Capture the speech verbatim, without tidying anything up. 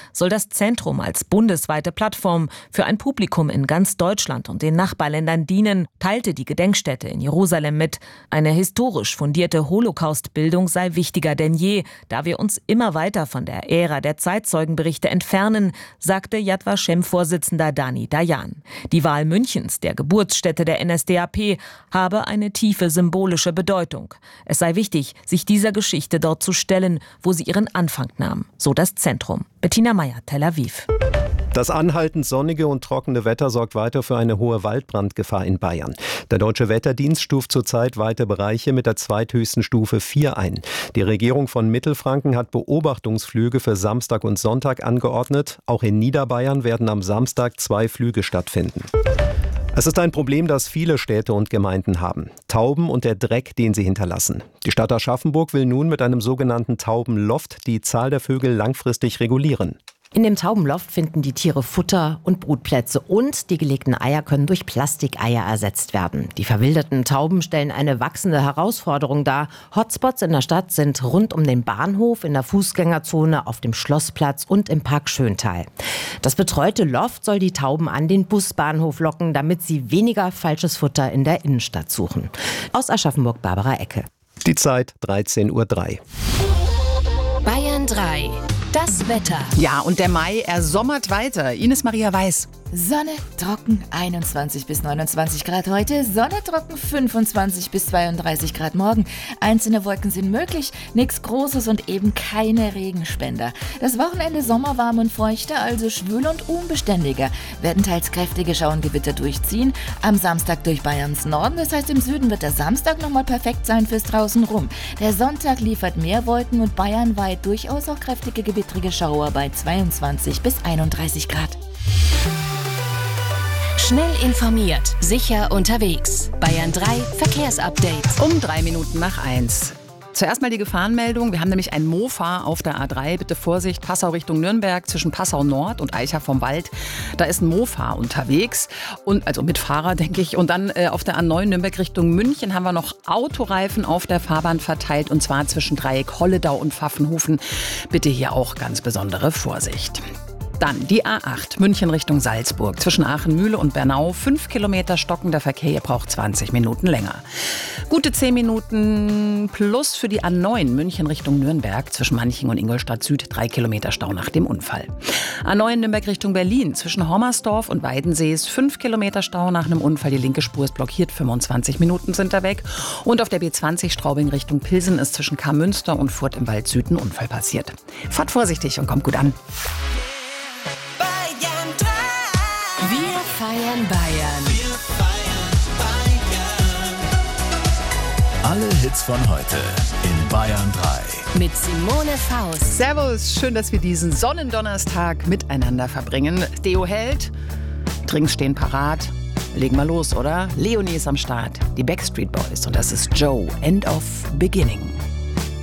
soll das Zentrum als bundesweite Plattform für ein Publikum in ganz Deutschland und den Nachbarländern dienen, teilte die Gedenkstätte in Jerusalem mit. Eine historisch fundierte Holocaust-Bildung sei wichtiger denn je, da wir uns immer weiter von der Ära der Zeitzeugenberichte entfernen, sagte Yad Vashem-Vorsitzender Dani Dayan. Die Wahl Münchens, der Geburtsstätte der N S D A P, habe eine tiefe symbolische Bedeutung. Es sei wichtig, sich dieser Geschichte dort zu stellen, wo sie ihren Anfang nahm, so das Zentrum. Bettina Meyer, Tel Aviv. Das anhaltend sonnige und trockene Wetter sorgt weiter für eine hohe Waldbrandgefahr in Bayern. Der Deutsche Wetterdienst stuft zurzeit weite Bereiche mit der zweithöchsten Stufe vier ein. Die Regierung von Mittelfranken hat Beobachtungsflüge für Samstag und Sonntag angeordnet. Auch in Niederbayern werden am Samstag zwei Flüge stattfinden. Es ist ein Problem, das viele Städte und Gemeinden haben. Tauben und der Dreck, den sie hinterlassen. Die Stadt Aschaffenburg will nun mit einem sogenannten Taubenloft die Zahl der Vögel langfristig regulieren. In dem Taubenloft finden die Tiere Futter und Brutplätze und die gelegten Eier können durch Plastikeier ersetzt werden. Die verwilderten Tauben stellen eine wachsende Herausforderung dar. Hotspots in der Stadt sind rund um den Bahnhof, in der Fußgängerzone, auf dem Schlossplatz und im Park Schöntal. Das betreute Loft soll die Tauben an den Busbahnhof locken, damit sie weniger falsches Futter in der Innenstadt suchen. Aus Aschaffenburg, Barbara Ecke. Die Zeit dreizehn Uhr drei. Bayern drei. Das Wetter. Ja, und der Mai, er sommert weiter. Ines Maria Weiß. Sonne, trocken, einundzwanzig bis neunundzwanzig Grad heute. Sonne, trocken, fünfundzwanzig bis zweiunddreißig Grad morgen. Einzelne Wolken sind möglich, nichts Großes und eben keine Regenspender. Das Wochenende sommerwarm und feuchter, also schwül und unbeständiger. Werden teils kräftige Schauengewitter durchziehen. Am Samstag durch Bayerns Norden, das heißt im Süden wird der Samstag nochmal perfekt sein fürs Draußenrum. Der Sonntag liefert mehr Wolken und bayernweit durchaus auch kräftige gewittrige Schauer bei zweiundzwanzig bis einunddreißig Grad. Schnell informiert, sicher unterwegs. Bayern drei Verkehrsupdate. Um drei Minuten nach eins. Zuerst mal die Gefahrenmeldung. Wir haben nämlich ein Mofa auf der A drei. Bitte Vorsicht, Passau Richtung Nürnberg zwischen Passau Nord und Eicher vom Wald. Da ist ein Mofa unterwegs, und also mit Fahrer, denke ich. Und dann äh, auf der A neun Nürnberg Richtung München haben wir noch Autoreifen auf der Fahrbahn verteilt, und zwar zwischen Dreieck Holledau und Pfaffenhofen. Bitte hier auch ganz besondere Vorsicht. Dann die A acht, München Richtung Salzburg. Zwischen Aachen-Mühle und Bernau. Fünf Kilometer stockender Verkehr, ihr braucht zwanzig Minuten länger. Gute zehn Minuten plus für die A neun, München Richtung Nürnberg. Zwischen Manching und Ingolstadt Süd. Drei Kilometer Stau nach dem Unfall. A neun Nürnberg Richtung Berlin. Zwischen Hommersdorf und Weidensees. Fünf Kilometer Stau nach einem Unfall. Die linke Spur ist blockiert. fünfundzwanzig Minuten sind da weg. Und auf der B zwanzig Straubing Richtung Pilsen ist zwischen Karmünster und Furt im Wald Süd ein Unfall passiert. Fahrt vorsichtig und kommt gut an. Wir feiern Bayern. Wir feiern Bayern. Alle Hits von heute in Bayern drei. Mit Simone Faust. Servus, schön, dass wir diesen Sonnendonnerstag miteinander verbringen. Deo hält, Drinks stehen parat. Legen wir los, oder? Leonie ist am Start, die Backstreet Boys, und das ist Joe, End of Beginning.